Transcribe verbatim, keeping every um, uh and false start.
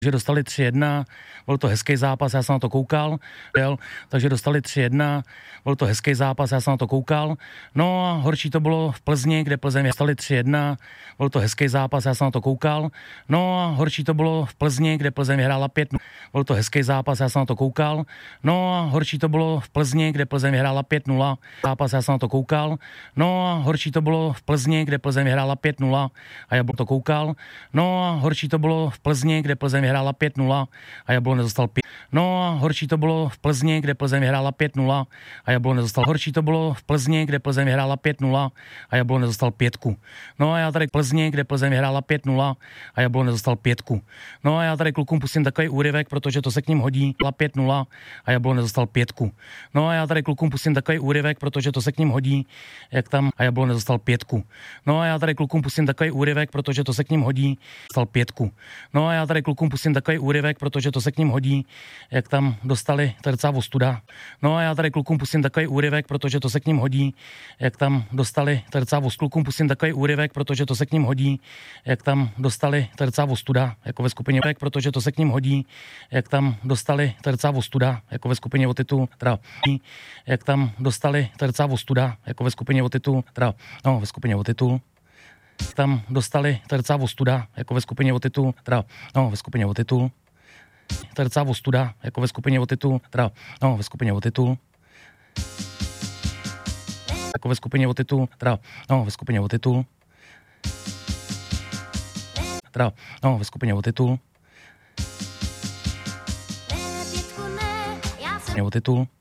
že dostali tři jedna, byl to hezký zápas, já jsem na to koukal, jel, takže dostali tři jedna, byl to hezký zápas, já jsem na to koukal. No a horší to bylo v Plzni, kde Plzeň dostali tři jedna, byl to hezký zápas, já jsem na to koukal. No a horší to bylo v Plzni, kde Plzeň vyhrála pět, byl to hezký zápas, já jsem na to koukal. No a horší to bylo v Plzni, kde Plzeň vyhrála pět nula, zápas, já jsem na to koukal. No a horší to bylo v Plzni, kde Plzeň vyhrála pět nula a já byl to koukal. No a horší to bylo v Plzni, kde Plzeň vyhrála pět nula a Jablonec dostal pět. No a horší to bylo v Plzni, kde Plzeň vyhrála pět nula a Jablonec dostal. Horší to bylo v Plzni, kde Plzeň vyhrála pět nula a Jablonec dostal pětku. No a já tady v Plzni, kde Plzeň vyhrála pět nula a Jablonec dostal pětku. No a já tady klukům pustím takový úryvek, protože to se k ním hodí. pět nula a Jablonec dostal pětku. No a já tady klukům pustím takový úryvek, protože to se k ním hodí, jak tam a Jablonec dostal pětku. No a já tady klukům pustím takový úryvek, protože to se k ním hodí, dostal pětku. No a já tady klukům pustím takový úryvek, protože to se k ním hodí, jak tam dostali tercá ostuda. No a já tady klukům pustím takový úryvek, protože to se k ním hodí, jak tam dostali tercá ostuda. Klukům pustím takový úryvek, protože to se k ním hodí, jak tam dostali tercá ostuda, jako ve skupině, protože to se k ním hodí, jak tam dostali tercá ostuda, jako ve skupině o titul, teda, jak tam dostali tercá ostuda, jako ve skupině o titul, teda, no, ve skupině o titul. Tam dostali tercá ostuda, jako ve skupině o titul, teda, no, ve skupině o titul. Tercá ostuda, jako ve skupině o titul, teda, no, ve skupině o titul. Jako ve skupině o titul, teda, no, ve skupině o titul. Teda, no, ve skupině o titul. O titul.